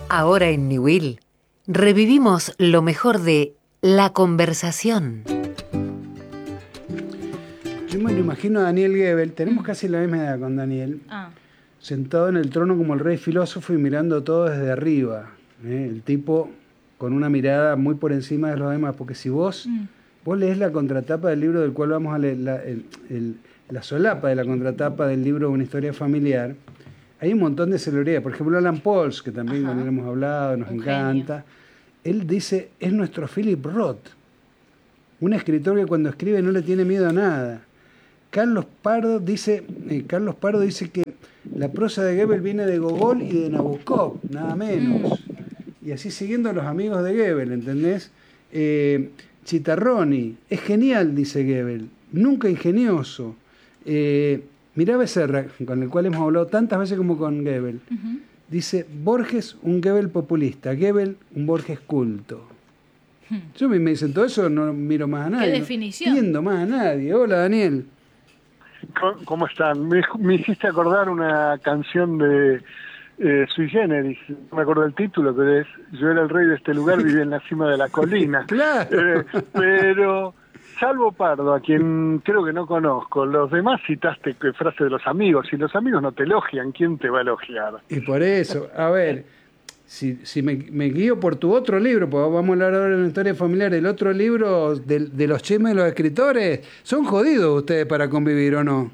Ahora en Niwil revivimos lo mejor de La Conversación. Yo me lo imagino a Daniel Goebel, tenemos casi la misma edad con Daniel, sentado en el trono como el rey filósofo y mirando todo desde arriba. El tipo con una mirada muy por encima de los demás, porque si vos lees la contratapa del libro del cual vamos a leer, la solapa de la contratapa del libro Una historia familiar, hay un montón de celebridades. Por ejemplo, Alan Pauls, que también con él hemos hablado, nos encanta. Él dice, es nuestro Philip Roth, un escritor que cuando escribe no le tiene miedo a nada. Carlos Pardo dice que la prosa de Goebel viene de Gogol y de Nabokov, nada menos. Y así siguiendo a los amigos de Goebel, ¿entendés? Chitarroni, es genial, dice Goebel, nunca ingenioso. Mirá Becerra, con el cual hemos hablado tantas veces como con Goebel. Dice, Borges, un Goebel populista, Goebel, un Borges culto. Yo me dicen todo eso, no miro más a nadie. ¿Qué definición? No entiendo más a nadie. Hola, Daniel. ¿Cómo están? Me hiciste acordar una canción de Sui Generis, no me acuerdo el título, pero es Yo era el rey de este lugar, vivía en la cima de la colina. Claro. Pero salvo Pardo, a quien creo que no conozco, los demás citaste frase de los amigos. Si los amigos no te elogian, ¿quién te va a elogiar? Y por eso, a ver, si me guío por tu otro libro, porque vamos a hablar ahora de una historia familiar, el otro libro de los chismes de los escritores, son jodidos ustedes para convivir, ¿o no?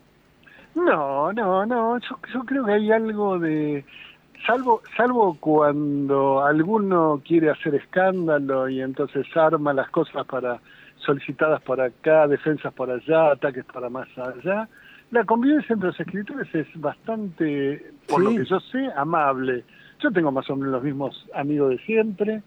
No, yo creo que hay algo de... Salvo cuando alguno quiere hacer escándalo y entonces arma las cosas solicitadas para acá, defensas para allá, ataques para más allá. La convivencia entre los escritores es bastante, por lo que yo sé, amable. Yo tengo más o menos los mismos amigos de siempre,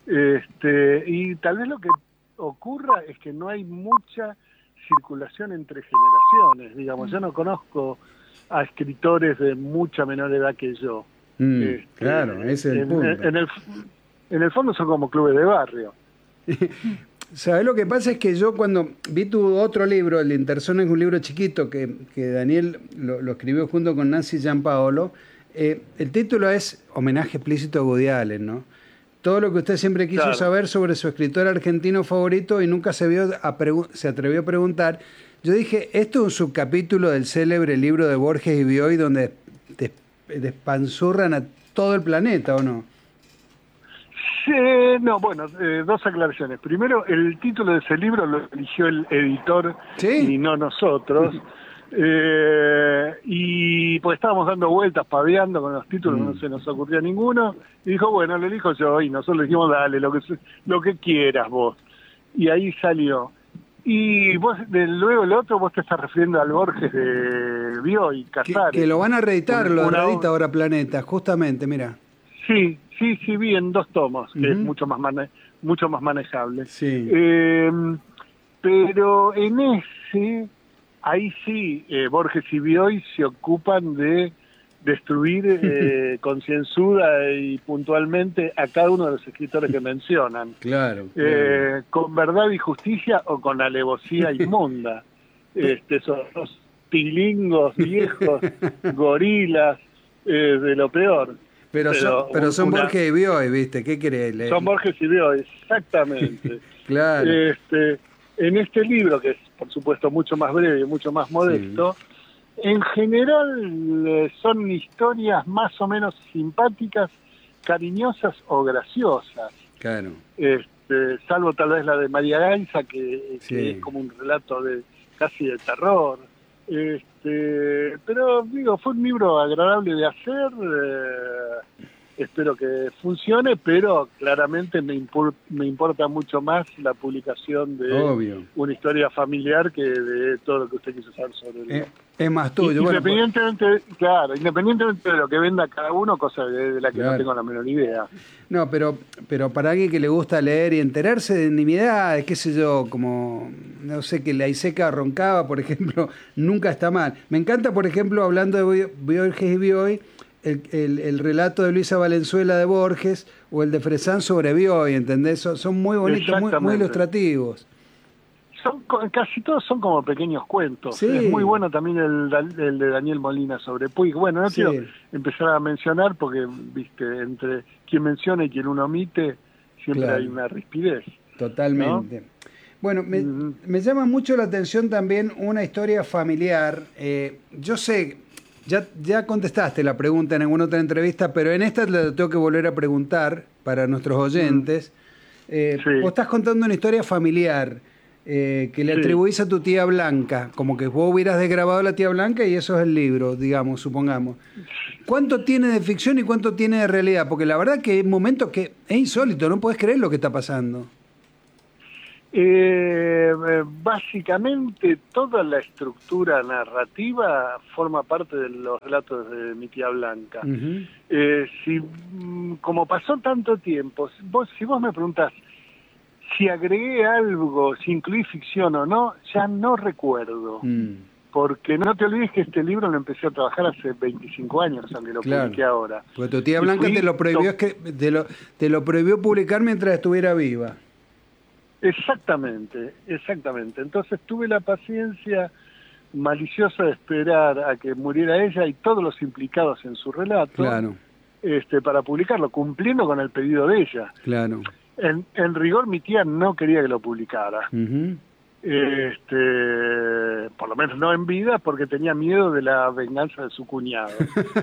y tal vez lo que ocurra es que no hay mucha circulación entre generaciones, digamos. Yo no conozco a escritores de mucha menor edad que yo. Claro, ese es el punto. En el fondo son como clubes de barrio. ¿Sabés lo que pasa? Es que yo cuando vi tu otro libro, El Interzona, es un libro chiquito que Daniel lo escribió junto con Nancy Giampaolo, el título es Homenaje explícito a Woody Allen, ¿no? Todo lo que usted siempre quiso saber sobre su escritor argentino favorito y nunca se atrevió a preguntar. Yo dije, esto es un subcapítulo del célebre libro de Borges y Bioy donde despanzurran a todo el planeta, ¿o no? Sí, no, bueno, dos aclaraciones. Primero, el título de ese libro lo eligió el editor y no nosotros. Y pues estábamos dando vueltas, paveando con los títulos, no se nos ocurría ninguno. Y dijo, bueno, lo elijo yo. Y nosotros le dijimos, dale, lo que quieras vos. Y ahí salió. Y vos, luego el otro, vos te estás refiriendo al Borges de Bioy, Casares. Que lo van a reeditar, lo reedita ahora Planeta, justamente, mira. Sí, vi en 2 tomos, que es mucho más manejable. Sí. Pero en ese, ahí sí, Borges y Bioy se ocupan de destruir concienzuda y puntualmente a cada uno de los escritores que mencionan. Claro. Con verdad y justicia o con alevosía inmunda. Esos tilingos viejos, gorilas, de lo peor. Pero son Borges y Bioy, ¿viste? ¿Qué querés? Son Borges y Bioy, exactamente. Claro. En este libro, que es por supuesto mucho más breve y mucho más modesto, en general son historias más o menos simpáticas, cariñosas o graciosas. Claro. Salvo tal vez la de María Gainza, que es como un relato casi de terror. Pero digo, fue un libro agradable de hacer, espero que funcione, pero claramente me importa mucho más la publicación de una historia familiar que de todo lo que usted quiso saber sobre él. Es más tuyo. Independientemente de lo que venda cada uno, cosa de la que no tengo la menor idea. No, pero para alguien que le gusta leer y enterarse de nimiedades, qué sé yo, como, no sé, que la Iseca roncaba, por ejemplo, nunca está mal. Me encanta, por ejemplo, hablando de Borges y Bioy, el relato de Luisa Valenzuela de Borges o el de Fresán sobre Bioy, ¿entendés? Son muy bonitos, muy ilustrativos. casi todos son como pequeños cuentos. Sí. Es muy bueno también el de Daniel Molina sobre Puig. Bueno, no quiero empezar a mencionar porque, viste, entre quien menciona y quien uno omite, siempre hay una rispidez. Totalmente. ¿No? Bueno, Mm-hmm. me llama mucho la atención también una historia familiar. Yo sé, ya contestaste la pregunta en alguna otra entrevista, pero en esta te la tengo que volver a preguntar para nuestros oyentes. Vos estás contando una historia familiar que le atribuís a tu tía Blanca, como que vos hubieras desgrabado a la tía Blanca y eso es el libro, digamos, supongamos. ¿Cuánto tiene de ficción y cuánto tiene de realidad? Porque la verdad que hay momentos que es insólito, no podés creer lo que está pasando. Básicamente toda la estructura narrativa forma parte de los relatos de mi tía Blanca. Como pasó tanto tiempo, si vos me preguntás si agregué algo, si incluí ficción o no, ya no recuerdo. Porque no te olvides que este libro lo empecé a trabajar hace 25 años, aunque lo publiqué ahora. Porque tu tía Blanca te lo prohibió, te lo prohibió publicar mientras estuviera viva. Exactamente. Entonces tuve la paciencia maliciosa de esperar a que muriera ella y todos los implicados en su relato para publicarlo, cumpliendo con el pedido de ella. Claro. En rigor mi tía no quería que lo publicara. Por lo menos no en vida, porque tenía miedo de la venganza de su cuñado.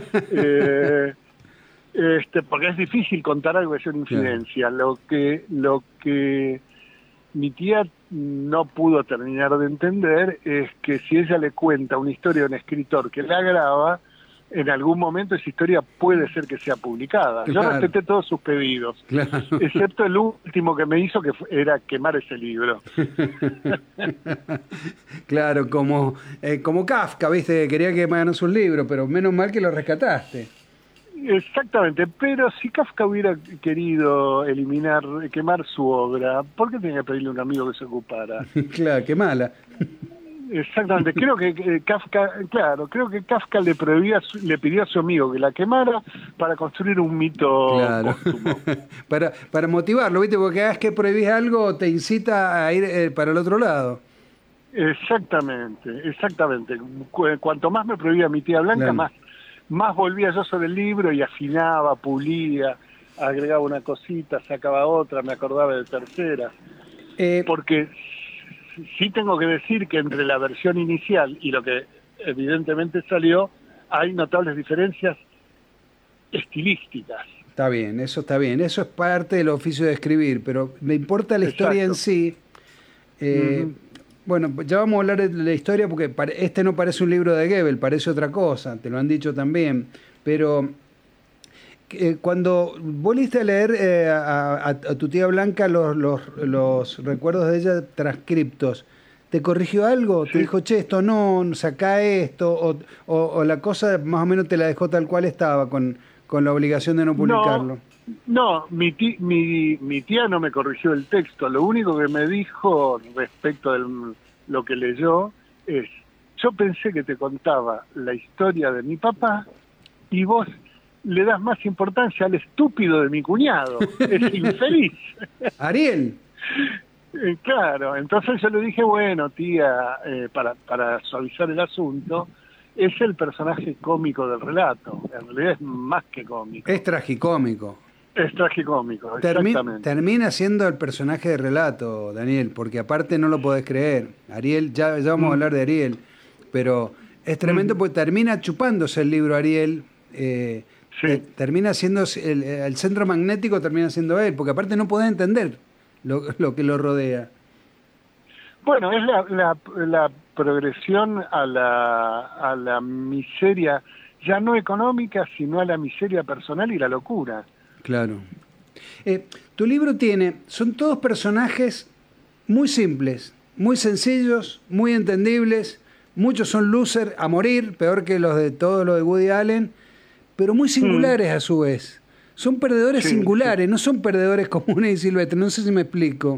Porque es difícil contar algo que sea una infidencia. Lo que mi tía no pudo terminar de entender es que si ella le cuenta una historia a un escritor que la graba, en algún momento esa historia puede ser que sea publicada. Yo respeté todos sus pedidos, excepto el último que me hizo, que era quemar ese libro. Claro, como Kafka, ¿viste? Quería quemar sus libros, pero menos mal que lo rescataste. Exactamente, pero si Kafka hubiera querido quemar su obra, ¿por qué tenía que pedirle a un amigo que se ocupara? Claro, qué mala. Exactamente, creo que Kafka le pidió a su amigo que la quemara para construir un mito póstumo. para motivarlo, ¿viste? Porque cada vez que prohibís algo te incita a ir para el otro lado. Exactamente. Cuanto más me prohibía mi tía Blanca, más volvía yo sobre el libro y afinaba, pulía, agregaba una cosita, sacaba otra, me acordaba de tercera. Porque sí tengo que decir que entre la versión inicial y lo que evidentemente salió, hay notables diferencias estilísticas. Está bien, eso es parte del oficio de escribir, pero me importa la historia en sí. Bueno, ya vamos a hablar de la historia porque este no parece un libro de Goebbels, parece otra cosa, te lo han dicho también, pero cuando volviste a leer a tu tía Blanca los recuerdos de ella transcriptos, ¿te corrigió algo? ¿Te dijo, che, esto no, saca esto? ¿O la cosa más o menos te la dejó tal cual estaba con la obligación de no publicarlo? No, mi tía no me corrigió el texto. Lo único que me dijo respecto de lo que leyó es: yo pensé que te contaba la historia de mi papá y vos le das más importancia al estúpido de mi cuñado. Es infeliz. Ariel. Claro, entonces yo le dije, bueno, tía, para suavizar el asunto, es el personaje cómico del relato. En realidad es más que cómico. Es tragicómico. Es tragicómico, exactamente. Termina siendo el personaje de relato, Daniel, porque aparte no lo podés creer. Ariel, ya vamos a hablar de Ariel, pero es tremendo porque termina chupándose el libro Ariel. Termina siendo el centro magnético, termina siendo él, porque aparte no podés entender lo que lo rodea. Bueno, es la progresión a la miseria, ya no económica, sino a la miseria personal y la locura. Claro. Tu libro son todos personajes muy simples, muy sencillos, muy entendibles. Muchos son loser a morir, peor que todos los de Woody Allen, pero muy singulares a su vez. Son perdedores singulares, no son perdedores comunes y silvestres. No sé si me explico.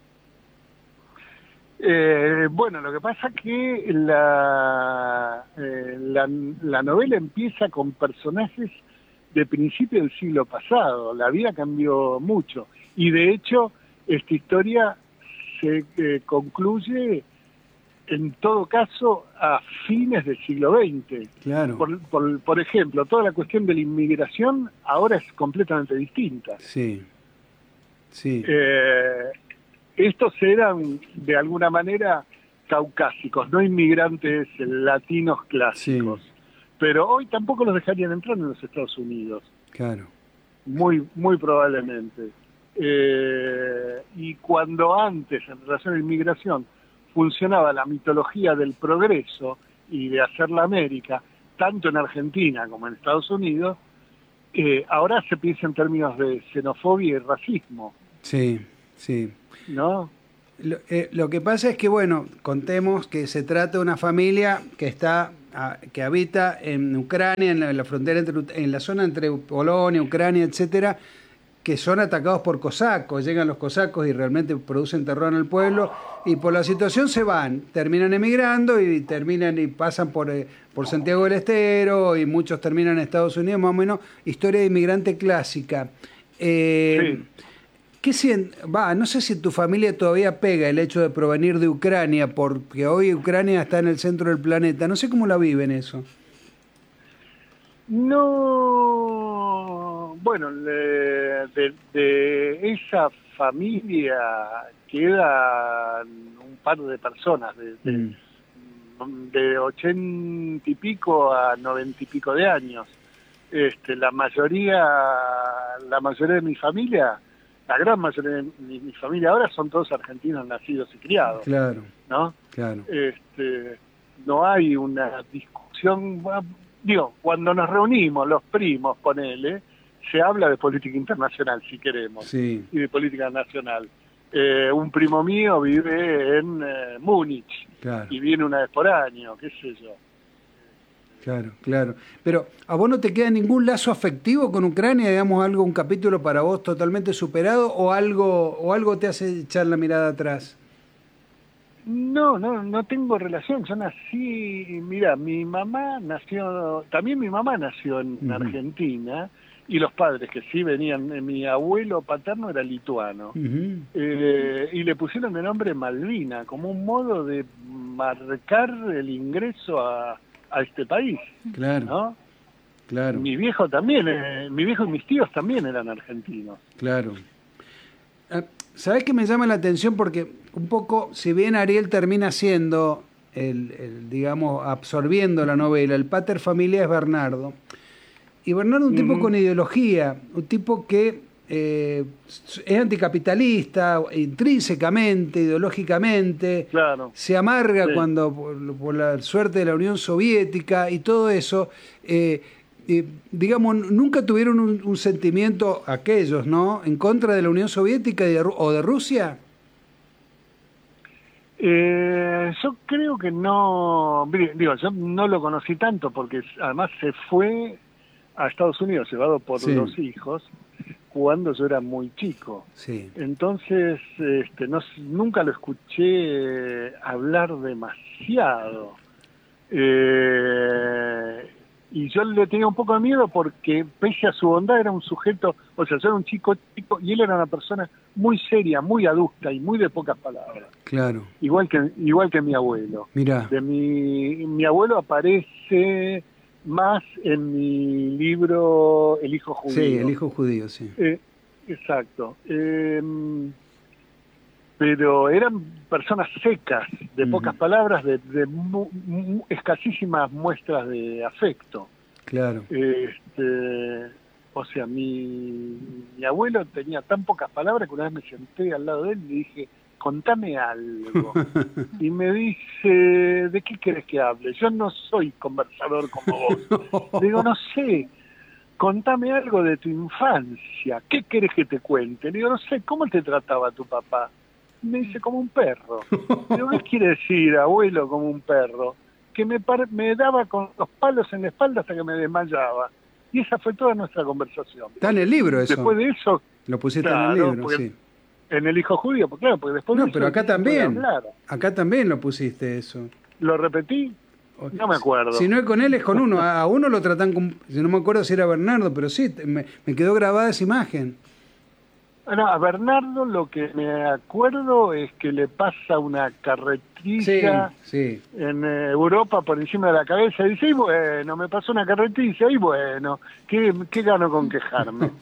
Bueno, lo que pasa es que la novela empieza con personajes de principio del siglo pasado. La vida cambió mucho y de hecho esta historia se concluye, en todo caso, a fines del siglo XX. Claro. Por ejemplo, toda la cuestión de la inmigración ahora es completamente distinta. Sí, sí. Estos eran, de alguna manera, caucásicos, no inmigrantes latinos clásicos. Sí. Pero hoy tampoco los dejarían entrar en los Estados Unidos. Claro. Muy probablemente. Y cuando antes, en relación a la inmigración, funcionaba la mitología del progreso y de hacer la América, tanto en Argentina como en Estados Unidos, ahora se piensa en términos de xenofobia y racismo. Sí, sí. ¿No? Lo que pasa es que, bueno, contemos que se trata de una familia que habita en Ucrania, en la frontera, en la zona entre Polonia, Ucrania, etcétera, que son atacados por cosacos. Llegan los cosacos y realmente producen terror en el pueblo, y por la situación se van, terminan emigrando y pasan por Santiago del Estero, y muchos terminan en Estados Unidos, más o menos historia de inmigrante clásica. Sí. No sé si tu familia todavía pega el hecho de provenir de Ucrania, porque hoy Ucrania está en el centro del planeta. No sé cómo la viven eso. No, bueno, de esa familia quedan un par de personas, de 80 y pico a 90 y pico de años. La mayoría de mi familia, la gran mayoría de mi familia ahora son todos argentinos nacidos y criados. Claro. ¿No? Claro. No hay una discusión. Digo, cuando nos reunimos, los primos, ponele, se habla de política internacional, si queremos, sí, y de política nacional. Un primo mío vive en Múnich, claro, y viene una vez por año, qué sé yo. Claro, claro. Pero ¿a vos no te queda ningún lazo afectivo con Ucrania, digamos, un capítulo para vos totalmente superado, o algo te hace echar la mirada atrás? No tengo relación. Yo nací, mira, mi mamá nació en Argentina, y los padres que sí venían, mi abuelo paterno era lituano, y le pusieron de nombre Malvina, como un modo de marcar el ingreso a este país. Claro, ¿no? Claro. Mi viejo y mis tíos también eran argentinos. Claro. ¿Sabés qué me llama la atención? Porque un poco, si bien Ariel termina siendo, digamos, absorbiendo la novela, el pater familia es Bernardo. Y Bernardo es un tipo con ideología, un tipo que es anticapitalista, intrínsecamente, ideológicamente, claro, se amarga sí, cuando por la suerte de la Unión Soviética y todo eso. Digamos, nunca tuvieron un sentimiento aquellos, ¿no?, en contra de la Unión Soviética o de Rusia. Yo creo que no, digo, yo no lo conocí tanto porque además se fue a Estados Unidos llevado por los hijos cuando yo era muy chico. Sí. Entonces, nunca lo escuché hablar demasiado. Y yo le tenía un poco de miedo porque, pese a su bondad, era un sujeto, o sea, yo era un chico y él era una persona muy seria, muy adulta y muy de pocas palabras. Claro. Igual que mi abuelo. Mirá. Mi abuelo aparece más en mi libro El hijo judío. Sí, El hijo judío, sí. Exacto. Pero eran personas secas, de pocas palabras, de escasísimas muestras de afecto. Claro. O sea, mi abuelo tenía tan pocas palabras que una vez me senté al lado de él y le dije, contame algo. Y me dice, ¿de qué querés que hable? Yo no soy conversador como vos. Digo, no sé, contame algo de tu infancia. ¿Qué querés que te cuente? Digo, no sé, ¿cómo te trataba tu papá? Me dice, como un perro. Digo, ¿qué quiere decir, abuelo, como un perro? Que me daba con los palos en la espalda hasta que me desmayaba. Y esa fue toda nuestra conversación. Está en el libro eso. Después de eso... Lo pusiste en el libro, sí. En El hijo judío, porque claro, porque después... No, pero acá también. Acá también lo pusiste eso. ¿Lo repetí? No me acuerdo. Si no es con él, es con uno. A uno lo tratan como... No me acuerdo si era Bernardo, pero sí, me quedó grabada esa imagen. No, a Bernardo lo que me acuerdo es que le pasa una carretilla en Europa por encima de la cabeza y dice, y bueno, me pasó una carretilla y bueno, ¿qué gano con quejarme?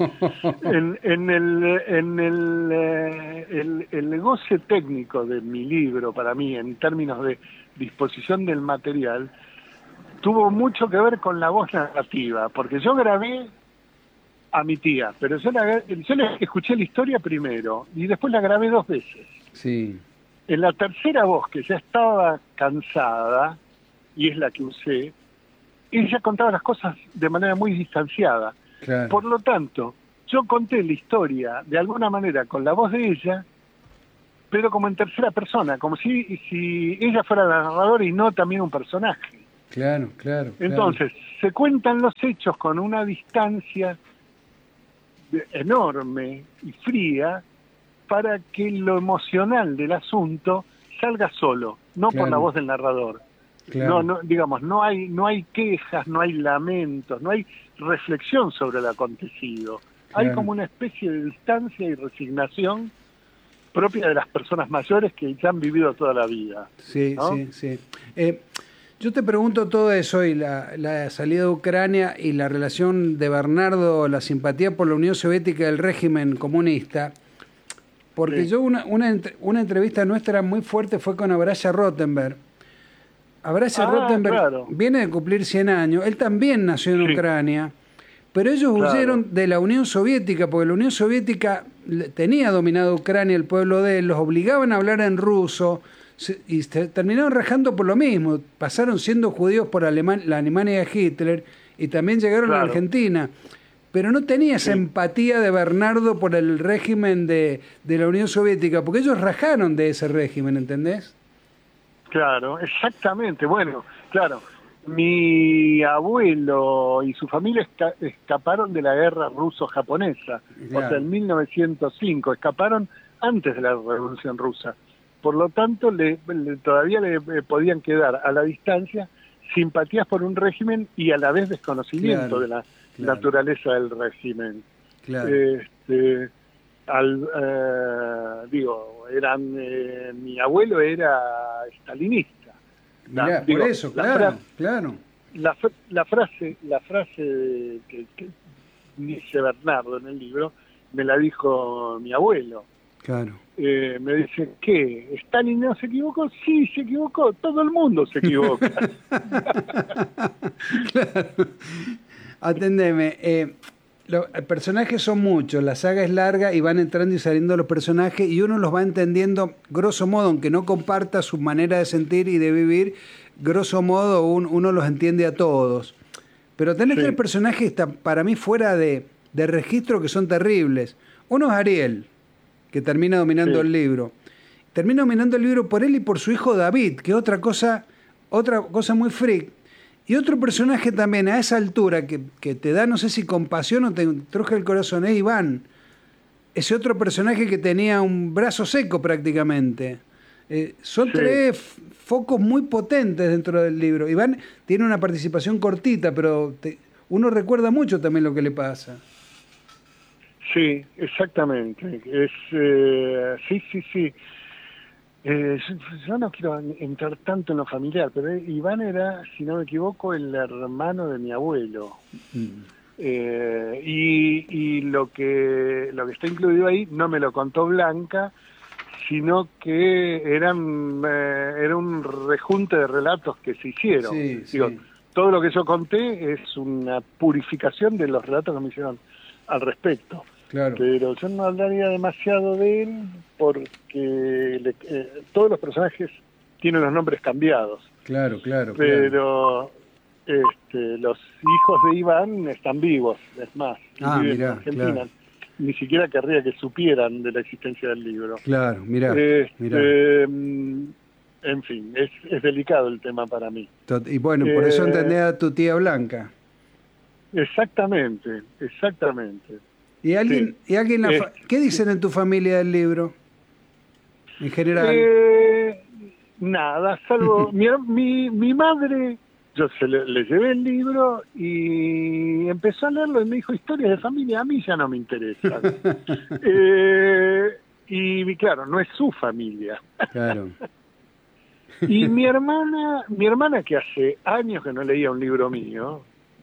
El negocio técnico de mi libro, para mí, en términos de disposición del material, tuvo mucho que ver con la voz narrativa, porque yo grabé a mi tía, pero yo le escuché la historia primero y después la grabé 2 veces. Sí. En la tercera voz, que ya estaba cansada, y es la que usé, ella contaba las cosas de manera muy distanciada. Claro. Por lo tanto, yo conté la historia de alguna manera con la voz de ella, pero como en tercera persona, como si ella fuera la narradora y no también un personaje. Claro. Entonces, se cuentan los hechos con una distancia enorme y fría para que lo emocional del asunto salga solo, no por la voz del narrador. Claro. No, digamos, no hay quejas, no hay lamentos, no hay reflexión sobre lo acontecido. Hay como una especie de distancia y resignación propia de las personas mayores que ya han vivido toda la vida. Sí, ¿no? sí. Yo te pregunto todo eso y la salida de Ucrania y la relación de Bernardo, la simpatía por la Unión Soviética y el régimen comunista, porque yo una entrevista nuestra muy fuerte fue con Abraya Rottenberg. Abraya Rottenberg viene de cumplir 100 años, él también nació en Ucrania, pero ellos huyeron de la Unión Soviética, porque la Unión Soviética tenía dominado Ucrania, el pueblo de él, los obligaban a hablar en ruso, y terminaron rajando por lo mismo, pasaron siendo judíos por la Alemania de Hitler y también llegaron a la Argentina, pero no tenía esa empatía de Bernardo por el régimen de la Unión Soviética, porque ellos rajaron de ese régimen, ¿entendés? Claro, exactamente. Bueno, claro, mi abuelo y su familia escaparon de la guerra ruso-japonesa, o sea, en 1905, escaparon antes de la Revolución Rusa. Por lo tanto, todavía le podían quedar a la distancia simpatías por un régimen y a la vez desconocimiento de la naturaleza del régimen. Claro. Mi abuelo era stalinista. Mirá, por eso, claro. La frase que dice Bernardo en el libro me la dijo mi abuelo. Claro. Me dice, ¿qué? ¿Stalin no se equivocó? Sí, se equivocó. Todo el mundo se equivoca. Claro. Atendeme. Los personajes son muchos, la saga es larga y van entrando y saliendo los personajes y uno los va entendiendo, grosso modo, aunque no comparta su manera de sentir y de vivir, grosso modo uno los entiende a todos. Pero tenés 3 personajes para mí fuera de registro que son terribles. Uno es Ariel, que termina dominando el libro. Termina dominando el libro por él y por su hijo David, que es otra cosa muy freak. Y otro personaje también a esa altura que te da, no sé si compasión o te truje el corazón, es Iván. Ese otro personaje que tenía un brazo seco prácticamente. Son 3 focos muy potentes dentro del libro. Iván tiene una participación cortita, pero uno recuerda mucho también lo que le pasa. Sí, exactamente. Sí. Yo no quiero entrar tanto en lo familiar, pero Iván era, si no me equivoco, el hermano de mi abuelo. Y lo que está incluido ahí no me lo contó Blanca, sino que era un rejunte de relatos que se hicieron. Todo lo que yo conté es una purificación de los relatos que me hicieron al respecto. Claro. Pero yo no hablaría demasiado de él porque todos los personajes tienen los nombres cambiados. Claro. Pero los hijos de Iván están vivos, es más, viven en Argentina. Claro. Ni siquiera querría que supieran de la existencia del libro. Claro, mirá. En fin, es delicado el tema para mí. Y bueno, por eso entendés a tu tía Blanca. Exactamente. ¿Y alguien qué dicen en tu familia del libro? En general. Nada, salvo mi madre. yo le llevé el libro y empezó a leerlo y me dijo, historias de familia, a mí ya no me interesan. Y claro, no es su familia. Claro. Y mi hermana que hace años que no leía un libro mío,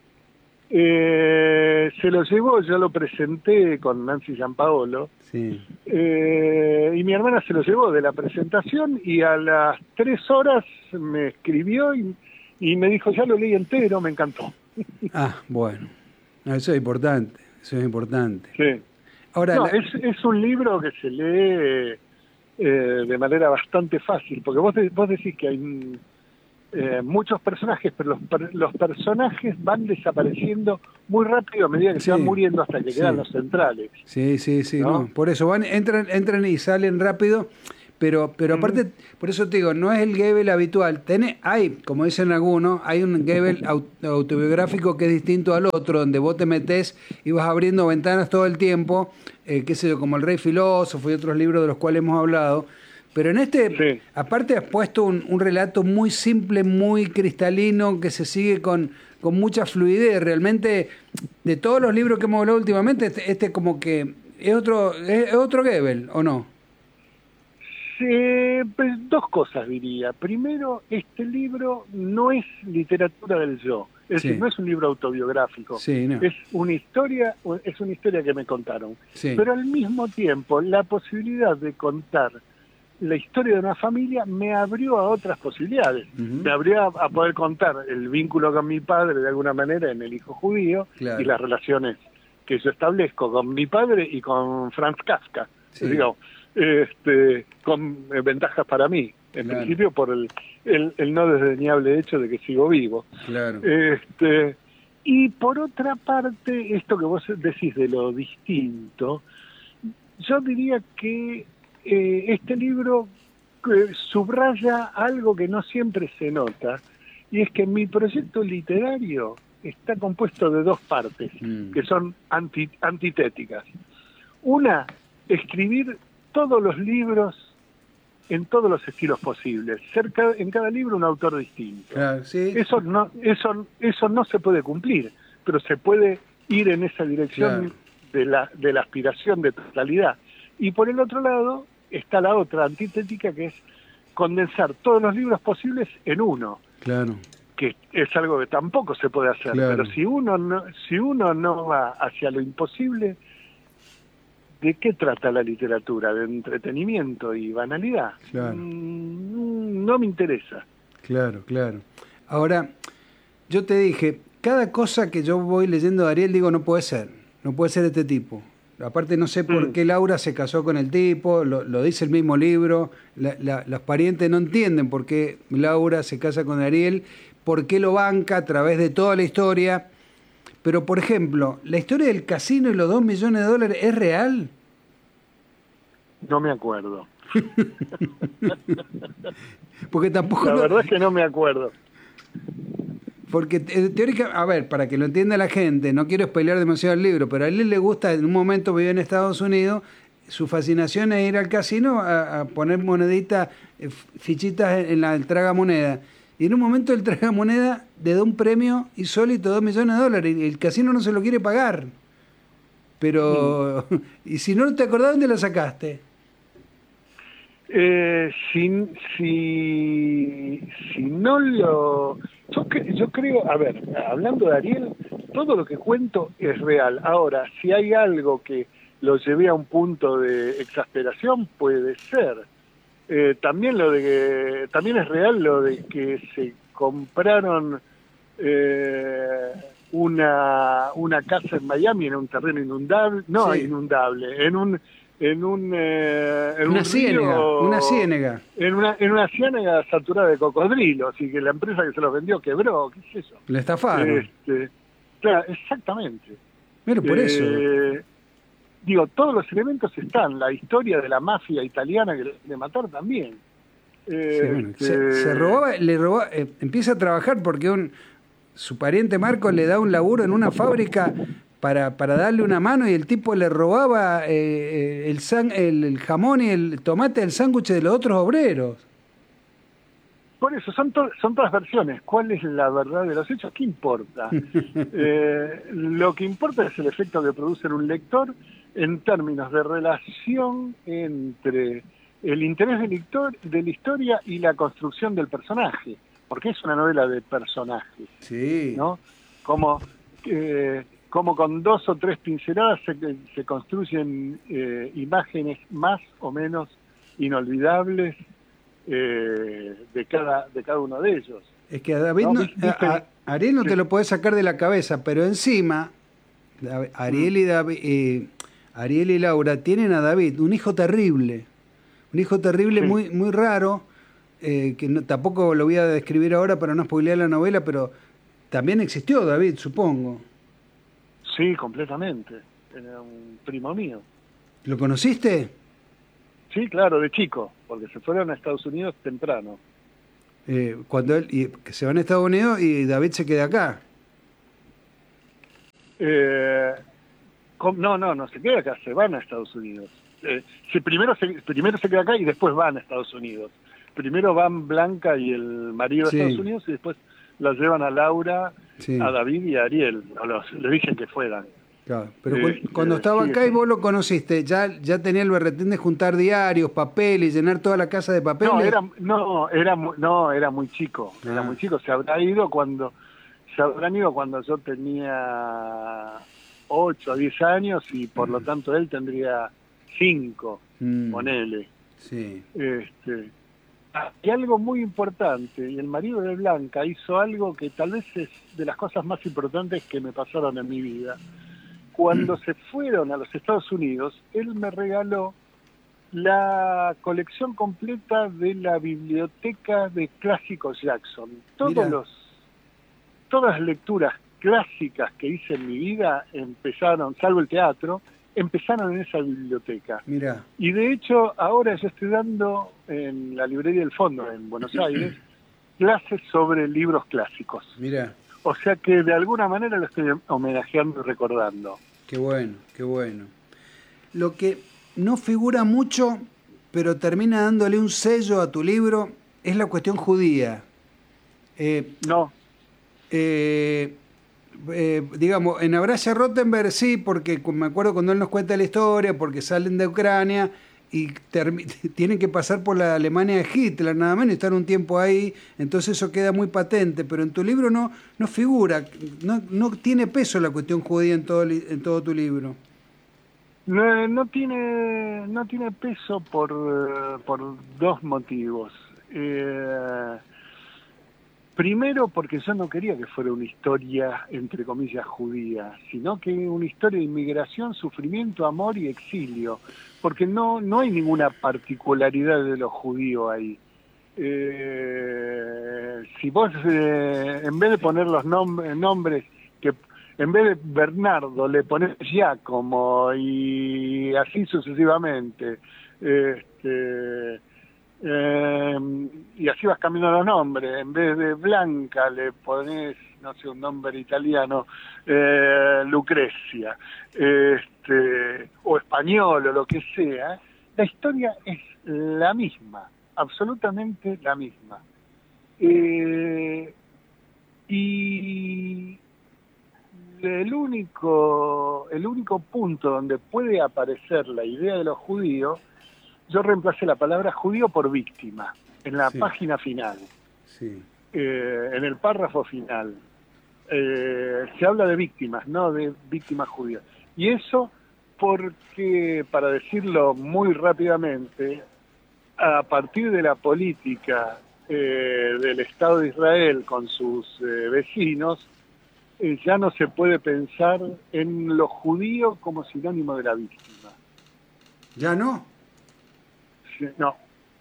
se lo llevó, yo lo presenté con Nancy Giampaolo, Sí. y mi hermana se lo llevó de la presentación y a las 3 horas me escribió y me dijo, ya lo leí entero, me encantó. Ah, bueno. No, eso es importante, eso es importante. Sí. Ahora, No, es un libro que se lee de manera bastante fácil, porque vos decís que hay muchos personajes, pero los personajes van desapareciendo muy rápido a medida que se van muriendo hasta que quedan los centrales. Sí, ¿no? Por eso entran y salen rápido, pero aparte, por eso te digo, no es el Goebbels habitual. Hay, como dicen algunos, hay un Goebbels autobiográfico que es distinto al otro, donde vos te metés y vas abriendo ventanas todo el tiempo, qué sé yo, como El Rey Filósofo y otros libros de los cuales hemos hablado. Pero en este, aparte has puesto un relato muy simple, muy cristalino, que se sigue con mucha fluidez. Realmente, de todos los libros que hemos hablado últimamente, este como que es otro Goebbels, ¿o no? Sí, pues 2 cosas diría. Primero, este libro no es literatura del yo. Es decir, no es un libro autobiográfico. No. Es una historia que me contaron. Pero al mismo tiempo, la posibilidad de contar la historia de una familia me abrió a otras posibilidades. Me abrió a poder contar el vínculo con mi padre de alguna manera en El hijo judío, y las relaciones que yo establezco con mi padre y con Franz Kafka, digo, con ventajas para mí, en principio por el no desdeñable hecho de que sigo vivo. Y por otra parte, esto que vos decís de lo distinto, yo diría que este libro subraya algo que no siempre se nota, y es que mi proyecto literario está compuesto de 2 partes, que son antitéticas. Una, escribir todos los libros en todos los estilos posibles, en cada libro un autor distinto. Eso no se puede cumplir, pero se puede ir en esa dirección de la aspiración de totalidad. Y por el otro lado está la otra antitética, que es condensar todos los libros posibles en uno. Que es algo que tampoco se puede hacer. Pero si uno no va hacia lo imposible, ¿de qué trata la literatura? ¿De entretenimiento y banalidad? No me interesa. Claro. Ahora, yo te dije, cada cosa que yo voy leyendo de Ariel, digo, no puede ser este tipo. Aparte no sé por qué Laura se casó con el tipo, lo dice el mismo libro, los parientes no entienden por qué Laura se casa con Ariel, por qué lo banca a través de toda la historia. Pero, por ejemplo, ¿la historia del casino y los $2 millones es real? No me acuerdo. Porque tampoco... La verdad es que no me acuerdo. Porque teóricamente, a ver, para que lo entienda la gente, no quiero spoilear demasiado el libro, pero a él le gusta, en un momento vive en Estados Unidos, su fascinación es ir al casino a poner moneditas, fichitas en el tragamoneda. Y en un momento el tragamoneda le da un premio insólito de $2 millones y el casino no se lo quiere pagar. Pero, y si no te acordás, ¿dónde lo sacaste? Si no lo... Yo creo, a ver, hablando de Ariel, todo lo que cuento es real. Ahora, si hay algo que lo llevé a un punto de exasperación, puede ser. También es real lo de que se compraron una casa en Miami en un terreno inundable, inundable, en una ciénaga saturada de cocodrilos, y que la empresa que se los vendió quebró, ¿qué es eso? Le estafaron. Claro, exactamente. Pero por eso. Digo, todos los elementos están, la historia de la mafia italiana que le mataron también. Se robaba, empieza a trabajar porque su pariente Marco le da un laburo en una fábrica para darle una mano, y el tipo le robaba el jamón y el tomate del sándwich de los otros obreros. Por eso, son todas versiones. ¿Cuál es la verdad de los hechos? ¿Qué importa? Lo que importa es el efecto que produce en un lector en términos de relación entre el interés de la historia y la construcción del personaje, porque es una novela de personajes, Sí. ¿no? Como con 2 o 3 pinceladas se construyen imágenes más o menos inolvidables de cada uno de ellos. Es que a David, ¿No? Ariel no sí. te lo podés sacar de la cabeza, pero encima, Ariel y Laura tienen a David, un hijo terrible, sí. muy, muy raro, que tampoco lo voy a describir ahora para no spoilear la novela, pero también existió David, supongo. Sí, completamente. Era un primo mío. ¿Lo conociste? Sí, claro, de chico, porque se fueron a Estados Unidos temprano. Cuando que se van a Estados Unidos y David se queda acá. No se queda acá, se van a Estados Unidos. Primero se queda acá y después van a Estados Unidos. Primero van Blanca y el marido a Estados Unidos y después las llevan a Laura, a David y a Ariel. Le dije que fueran. Claro, pero cuando estaba acá y vos lo conociste, ¿ya tenía el berretín de juntar diarios, papeles, llenar toda la casa de papeles? Era muy chico. Era muy chico. Se habrán ido cuando yo tenía 8 a 10 años y por lo tanto él tendría 5, ponele. Sí. Y algo muy importante, y el marido de Blanca hizo algo que tal vez es de las cosas más importantes que me pasaron en mi vida. Cuando se fueron a los Estados Unidos, él me regaló la colección completa de la biblioteca de clásicos Jackson. Todas las lecturas clásicas que hice en mi vida empezaron, salvo el teatro, empezaron en esa biblioteca. Mirá. Y de hecho, ahora yo estoy dando en la librería del Fondo, en Buenos Aires, clases sobre libros clásicos. Mirá. O sea que de alguna manera lo estoy homenajeando y recordando. Qué bueno, qué bueno. Lo que no figura mucho, pero termina dándole un sello a tu libro, es la cuestión judía. Digamos, en Abracia Rottenberg sí, porque me acuerdo cuando él nos cuenta la historia, porque salen de Ucrania y tienen que pasar por la Alemania de Hitler, nada menos, y estar un tiempo ahí, entonces eso queda muy patente, pero en tu libro no figura, no tiene peso la cuestión judía en todo tu libro. No tiene peso por 2 motivos. Primero, porque yo no quería que fuera una historia, entre comillas, judía, sino que una historia de inmigración, sufrimiento, amor y exilio, porque no hay ninguna particularidad de lo judío ahí. Si vos, en vez de poner los nombres, que en vez de Bernardo le pones Giacomo y así sucesivamente, y así vas cambiando los nombres. En vez de Blanca le pones, no sé, un nombre italiano, Lucrecia, o español o lo que sea. La historia es la misma, absolutamente la misma. Y el único punto donde puede aparecer la idea de los judíos, yo reemplacé la palabra judío por víctima, en la página final, en el párrafo final. Se habla de víctimas, no de víctimas judías. Y eso porque, para decirlo muy rápidamente, a partir de la política del Estado de Israel con sus vecinos, ya no se puede pensar en lo judío como sinónimo de la víctima. ¿Ya no? No.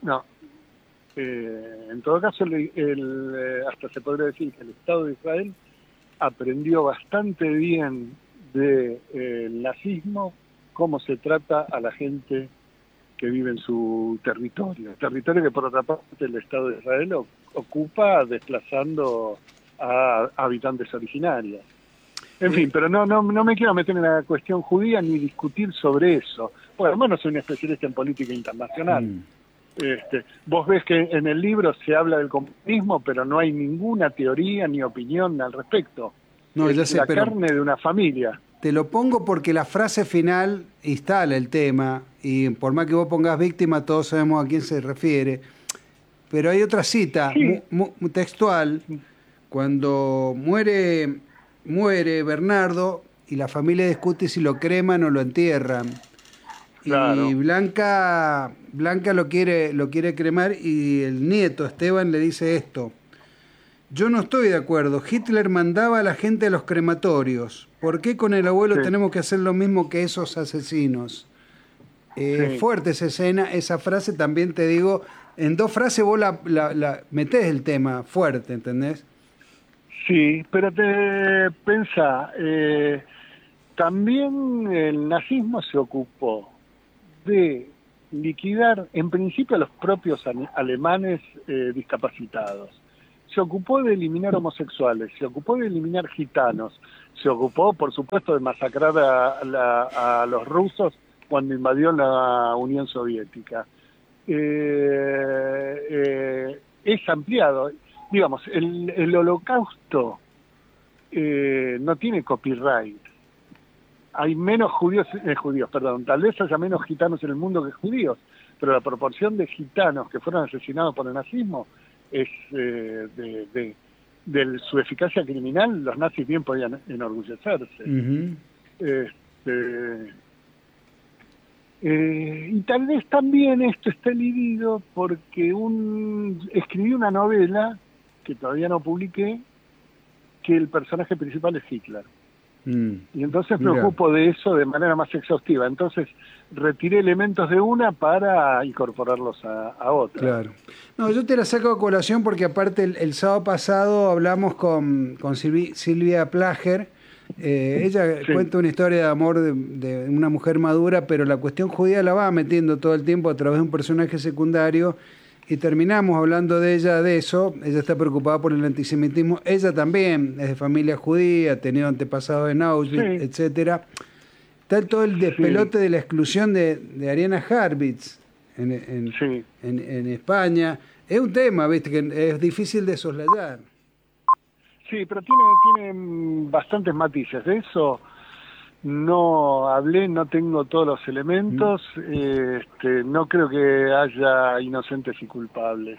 En todo caso, hasta se podría decir que el Estado de Israel aprendió bastante bien del nazismo, cómo se trata a la gente que vive en su territorio que por otra parte el Estado de Israel ocupa desplazando a habitantes originarios. En fin, pero no me quiero meter en la cuestión judía ni discutir sobre eso. Bueno, soy un especialista en política internacional. Vos ves que en el libro se habla del comunismo, pero no hay ninguna teoría ni opinión al respecto. No, es ya sé, la pero carne de una familia. te lo pongo porque la frase final instala el tema, y por más que vos pongas víctima, todos sabemos a quién se refiere. Pero hay otra cita Sí. textual, cuando muere Bernardo y la familia discute si lo creman o lo entierran. Claro. Y Blanca lo quiere cremar, y el nieto Esteban le dice esto: yo no estoy de acuerdo. Hitler mandaba a la gente a los crematorios. ¿Por qué con el abuelo tenemos que hacer lo mismo que esos asesinos? Fuerte esa escena, esa frase también, te digo, en 2 frases vos la metés el tema fuerte, ¿entendés? Sí, pero te pensá, también el nazismo se ocupó de liquidar en principio a los propios alemanes discapacitados. Se ocupó de eliminar homosexuales, se ocupó de eliminar gitanos, se ocupó, por supuesto, de masacrar a los rusos cuando invadió la Unión Soviética. Es ampliado. Digamos, el holocausto no tiene copyright. Hay menos tal vez haya menos gitanos en el mundo que judíos, pero la proporción de gitanos que fueron asesinados por el nazismo es de su eficacia criminal. Los nazis bien podían enorgullecerse. Uh-huh. Y tal vez también esto está dividido porque escribí una novela que todavía no publiqué, que el personaje principal es Hitler. Y entonces me ocupo de eso de manera más exhaustiva. Entonces retiré elementos de una para incorporarlos a otra. Claro. No, yo te la saco a colación porque aparte el sábado pasado hablamos con Silvia Plager. Ella cuenta una historia de amor de una mujer madura, pero la cuestión judía la va metiendo todo el tiempo a través de un personaje secundario, y terminamos hablando de ella, de eso. Ella está preocupada por el antisemitismo. Ella también es de familia judía, ha tenido antepasados en Auschwitz, etcétera. Está todo el despelote de la exclusión de Ariana Harvitz en España. Es un tema, viste, que es difícil de soslayar. Sí, pero tiene bastantes matices. De eso no hablé, no tengo todos los elementos. No creo que haya inocentes y culpables.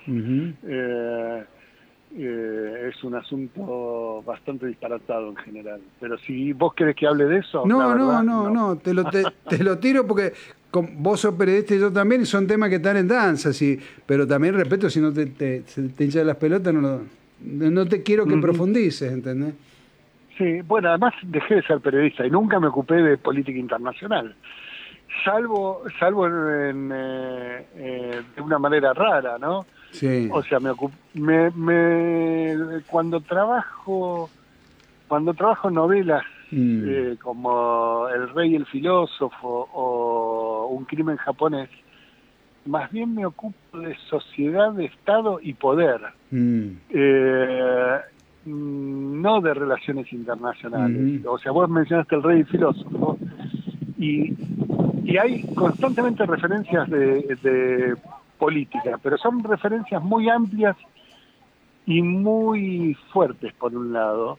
Es un asunto bastante disparatado en general. Pero si vos querés que hable de eso... No, te lo tiro porque vos sos periodista y yo también, y son temas que están en danza, sí, pero también respeto si no te hinchan las pelotas, no te quiero que profundices, ¿entendés? Sí, bueno, además dejé de ser periodista y nunca me ocupé de política internacional, salvo de una manera rara, ¿no? Sí. O sea, cuando trabajo novelas como El Rey y el Filósofo o Un Crimen Japonés, más bien me ocupo de sociedad, de Estado y poder. No de relaciones internacionales. O sea, vos mencionaste El Rey y el Filósofo, y hay constantemente referencias de política, pero son referencias muy amplias y muy fuertes, por un lado,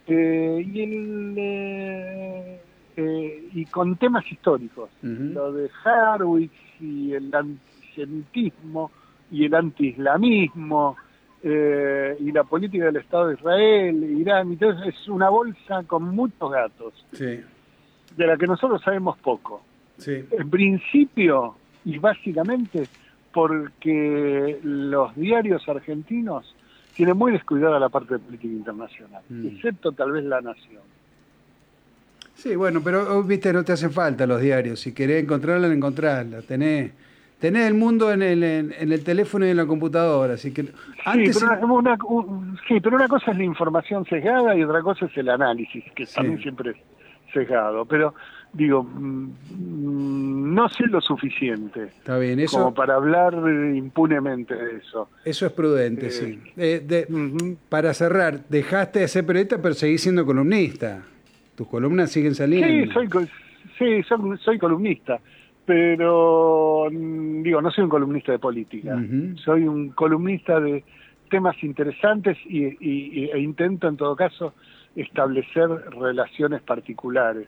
y con temas históricos. Lo de Harwitz y el antisemitismo y el antiislamismo, y la política del Estado de Israel, Irán. Entonces es una bolsa con muchos gatos, de la que nosotros sabemos poco. En principio y básicamente porque los diarios argentinos tienen muy descuidada la parte de política internacional, excepto tal vez La Nación. Sí, bueno, pero viste, no te hacen falta los diarios. Si querés encontrarla, encontrarla. Tenés el mundo en el teléfono y en la computadora, así que... pero una cosa es la información sesgada y otra cosa es el análisis, que también siempre es sesgado. Pero, digo, no sé lo suficiente. Está bien, eso... como para hablar impunemente de eso. Eso es prudente, sí. Para cerrar, dejaste de ser periodista, pero seguís siendo columnista. Tus columnas siguen saliendo. Sí, soy columnista. pero digo, no soy un columnista de política, soy un columnista de temas interesantes e intento en todo caso establecer relaciones particulares,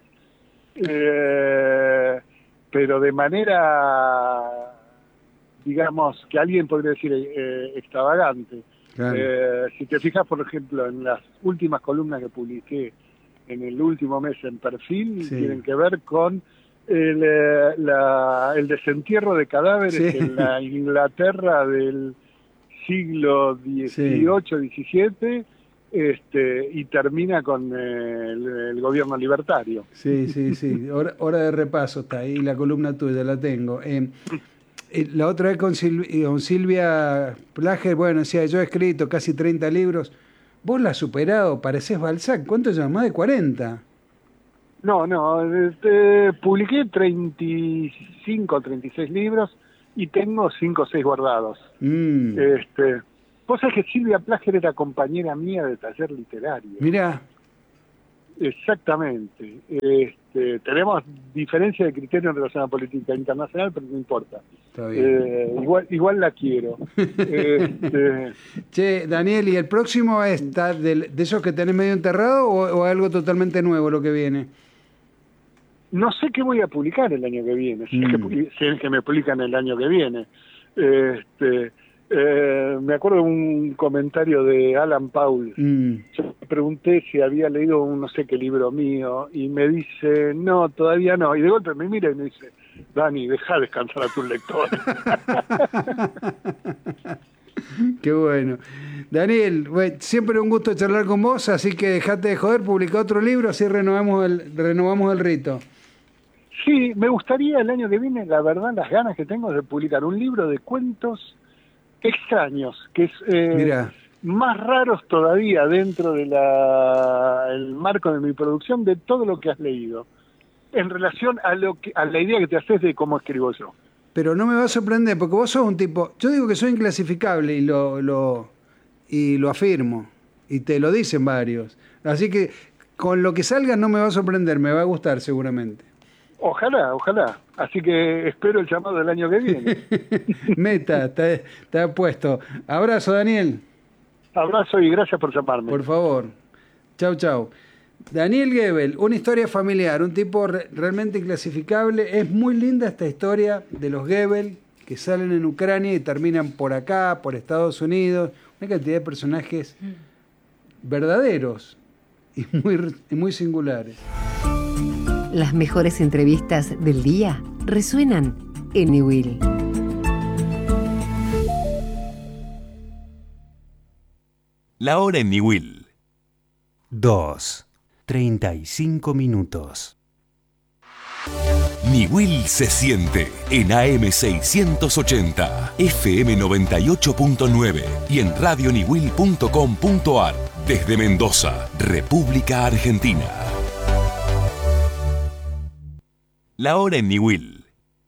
pero de manera, digamos, que alguien podría decir extravagante. Claro. Si te fijas, por ejemplo, en las últimas columnas que publiqué en el último mes en Perfil, tienen que ver con el desentierro de cadáveres en la Inglaterra del siglo XVIII, XVII, y termina con el gobierno libertario. Sí. Hora de repaso está ahí, la columna tuya la tengo. La otra vez con Silvia Plager, bueno, decía, yo he escrito casi 30 libros. Vos la has superado, parecés Balzac. ¿Cuánto llevas? Más de 40. No, publiqué 35, 36 libros y tengo 5 o 6 guardados. Vos sabés que Silvia Plager era compañera mía de taller literario. Mirá. Exactamente. Tenemos diferencia de criterio en relación a política internacional, pero no importa. Está bien. Igual la quiero. Che, Daniel, ¿y el próximo está de esos que tenés medio enterrado o algo totalmente nuevo lo que viene? No sé qué voy a publicar el año que viene, si es que me publican el año que viene. Me acuerdo de un comentario de Alan Paul. Yo le pregunté si había leído un no sé qué libro mío y me dice, no, todavía no. Y de golpe me mira y me dice, Dani, deja descansar a tus lectores. Qué bueno. Daniel, siempre un gusto charlar con vos, así que dejate de joder, publica otro libro, así renovamos el rito. Sí, me gustaría el año que viene, la verdad, las ganas que tengo de publicar un libro de cuentos extraños, que es más raros todavía dentro de el marco de mi producción de todo lo que has leído, en relación a la idea que te haces de cómo escribo yo. Pero no me va a sorprender, porque vos sos un tipo, yo digo que soy inclasificable y lo afirmo, y te lo dicen varios, así que con lo que salga no me va a sorprender, me va a gustar seguramente. Ojalá. Así que espero el llamado del año que viene. Meta, está puesto. Abrazo, Daniel. Abrazo y gracias por llamarme. Por favor. Chau. Daniel Goebel, una historia familiar, un tipo realmente inclasificable. Es muy linda esta historia de los Goebel que salen en Ucrania y terminan por acá, por Estados Unidos. Una cantidad de personajes verdaderos y muy singulares. Las mejores entrevistas del día resuenan en Niwil. La hora en Niwil. 2:35. Niwil se siente en AM 680, FM 98.9 y en radioniwil.com.ar desde Mendoza, República Argentina. La hora en Niwil.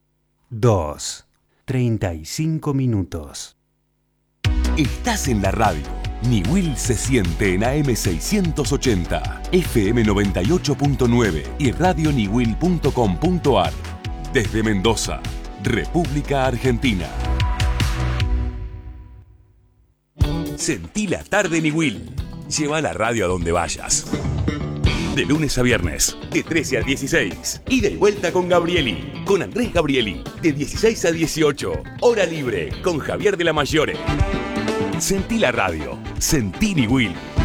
2:35. Estás en la radio. Niwil se siente en AM 680, FM 98.9 y radioniwil.com.ar desde Mendoza, República Argentina. Sentí la tarde Niwil. Lleva la radio a donde vayas. De lunes a viernes, de 13 a 16. Ida y vuelta con Gabrieli, con Andrés Gabrieli, de 16 a 18. Hora libre, con Javier de la Maggiore. Sentí la radio. Sentí Niwil.